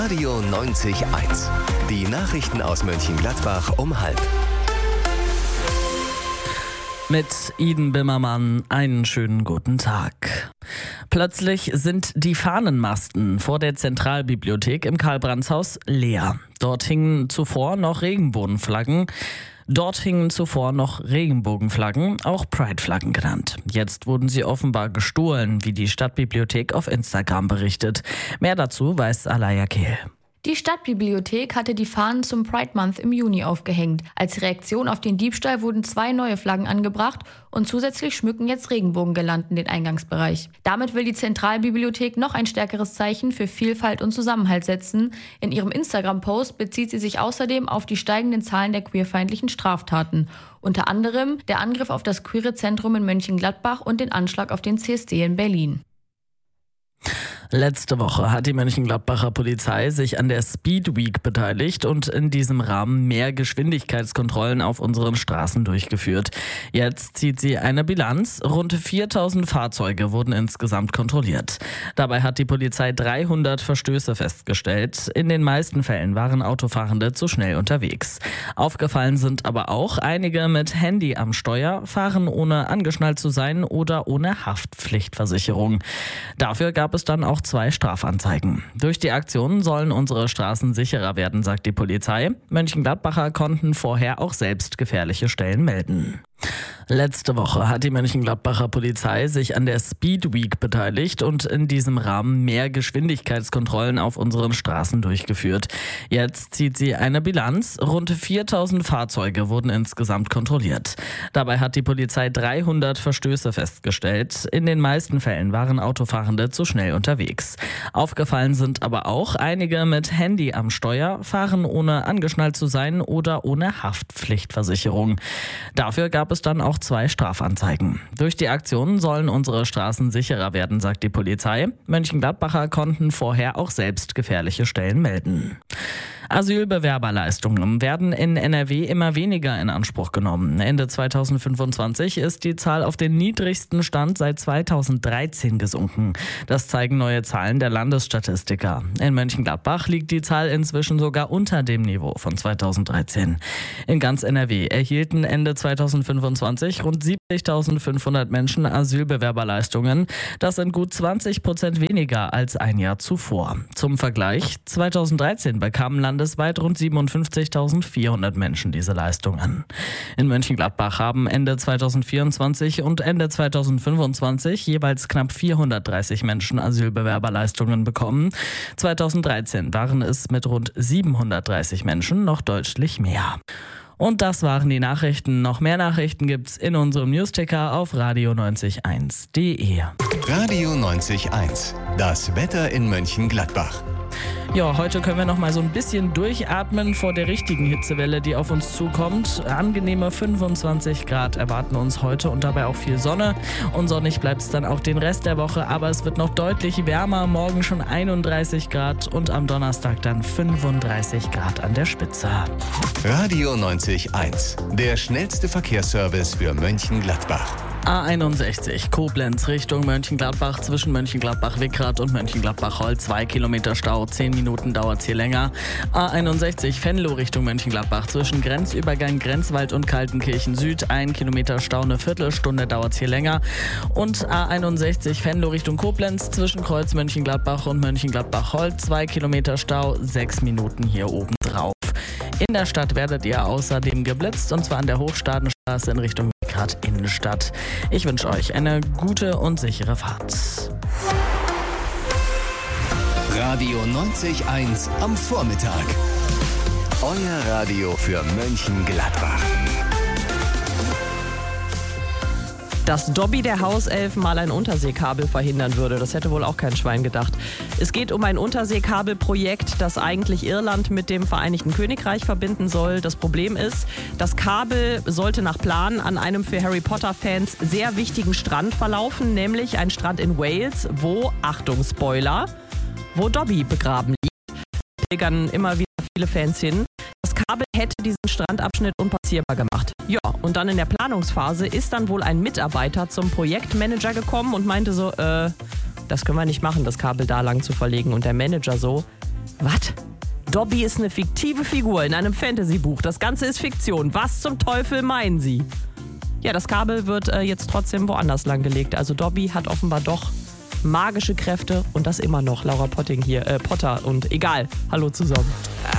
Radio 90.1. Die Nachrichten aus Mönchengladbach um 12:30. Mit Iden Bimmermann einen schönen guten Tag. Plötzlich sind die Fahnenmasten vor der Zentralbibliothek im Karl-Brandt-Haus leer. Dort hingen zuvor noch Regenbogenflaggen, auch Pride-Flaggen genannt. Jetzt wurden sie offenbar gestohlen, wie die Stadtbibliothek auf Instagram berichtet. Mehr dazu weiß Alaya Kehl. Die Stadtbibliothek hatte die Fahnen zum Pride Month im Juni aufgehängt. Als Reaktion auf den Diebstahl wurden 2 neue Flaggen angebracht und zusätzlich schmücken jetzt Regenbogengirlanden den Eingangsbereich. Damit will die Zentralbibliothek noch ein stärkeres Zeichen für Vielfalt und Zusammenhalt setzen. In ihrem Instagram-Post bezieht sie sich außerdem auf die steigenden Zahlen der queerfeindlichen Straftaten. Unter anderem der Angriff auf das Queere Zentrum in Mönchengladbach und den Anschlag auf den CSD in Berlin. Letzte Woche hat die Mönchengladbacher Polizei sich an der Speed Week beteiligt und in diesem Rahmen mehr Geschwindigkeitskontrollen auf unseren Straßen durchgeführt. Jetzt zieht sie eine Bilanz. Rund 4000 Fahrzeuge wurden insgesamt kontrolliert. Dabei hat die Polizei 300 Verstöße festgestellt. In den meisten Fällen waren Autofahrende zu schnell unterwegs. Aufgefallen sind aber auch einige mit Handy am Steuer, fahren ohne angeschnallt zu sein oder ohne Haftpflichtversicherung. Dafür gab es dann auch 2 Strafanzeigen. Durch die Aktionen sollen unsere Straßen sicherer werden, sagt die Polizei. Mönchengladbacher konnten vorher auch selbst gefährliche Stellen melden. Letzte Woche hat die Mönchengladbacher Polizei sich an der Speed Week beteiligt und in diesem Rahmen mehr Geschwindigkeitskontrollen auf unseren Straßen durchgeführt. Jetzt zieht sie eine Bilanz. Rund 4000 Fahrzeuge wurden insgesamt kontrolliert. Dabei hat die Polizei 300 Verstöße festgestellt. In den meisten Fällen waren Autofahrende zu schnell unterwegs. Aufgefallen sind aber auch einige mit Handy am Steuer, fahren ohne angeschnallt zu sein oder ohne Haftpflichtversicherung. Dafür gab es dann auch 2 Strafanzeigen. Durch die Aktionen sollen unsere Straßen sicherer werden, sagt die Polizei. Mönchengladbacher konnten vorher auch selbst gefährliche Stellen melden. Asylbewerberleistungen werden in NRW immer weniger in Anspruch genommen. Ende 2025 ist die Zahl auf den niedrigsten Stand seit 2013 gesunken. Das zeigen neue Zahlen der Landesstatistiker. In Mönchengladbach liegt die Zahl inzwischen sogar unter dem Niveau von 2013. In ganz NRW erhielten Ende 2025 rund 70.500 Menschen Asylbewerberleistungen. Das sind gut 20% weniger als ein Jahr zuvor. Zum Vergleich, 2013 bekamen landesweit rund 57.400 Menschen diese Leistungen. In Mönchengladbach haben Ende 2024 und Ende 2025 jeweils knapp 430 Menschen Asylbewerberleistungen bekommen. 2013 waren es mit rund 730 Menschen noch deutlich mehr. Und das waren die Nachrichten. Noch mehr Nachrichten gibt's in unserem Newsticker auf radio901.de. Radio 90.1. Das Wetter in Mönchengladbach. Ja, heute können wir noch mal so ein bisschen durchatmen vor der richtigen Hitzewelle, die auf uns zukommt. Angenehme 25 Grad erwarten uns heute und dabei auch viel Sonne. Und sonnig bleibt es dann auch den Rest der Woche, aber es wird noch deutlich wärmer. Morgen schon 31 Grad und am Donnerstag dann 35 Grad an der Spitze. Radio 90.1. Der schnellste Verkehrsservice für Mönchengladbach. A61 Koblenz Richtung Mönchengladbach zwischen Mönchengladbach-Wickrath und Mönchengladbach-Holt 2 Kilometer Stau, 10 Minuten dauert's hier länger. A61 Venlo Richtung Mönchengladbach zwischen Grenzübergang Grenzwald und Kaltenkirchen Süd 1 Kilometer Stau, eine Viertelstunde dauert's hier länger. Und A61 Venlo Richtung Koblenz zwischen Kreuz Mönchengladbach und Mönchengladbach-Holt 2 Kilometer Stau, 6 Minuten hier oben drauf. In der Stadt werdet ihr außerdem geblitzt und zwar an der Hochstadenstraße in Richtung Wickrath Innenstadt. Ich wünsche euch eine gute und sichere Fahrt. Radio 90.1 am Vormittag. Euer Radio für Mönchengladbach. Dass Dobby der Hauself mal ein Unterseekabel verhindern würde, das hätte wohl auch kein Schwein gedacht. Es geht um ein Unterseekabelprojekt, das eigentlich Irland mit dem Vereinigten Königreich verbinden soll. Das Problem ist, das Kabel sollte nach Plan an einem für Harry Potter-Fans sehr wichtigen Strand verlaufen, nämlich ein Strand in Wales, wo, Achtung Spoiler, wo Dobby begraben liegt. Da pilgern immer wieder viele Fans hin. Das Kabel hätte diesen Strandabschnitt unpassierbar gemacht. Ja, und dann in der Planungsphase ist dann wohl ein Mitarbeiter zum Projektmanager gekommen und meinte so, das können wir nicht machen, das Kabel da lang zu verlegen. Und der Manager so, Was? Dobby ist eine fiktive Figur in einem Fantasy-Buch. Das Ganze ist Fiktion. Was zum Teufel meinen Sie? Ja, das Kabel wird jetzt trotzdem woanders langgelegt. Also Dobby hat offenbar doch magische Kräfte und das immer noch. Laura Potter und egal. Hallo zusammen.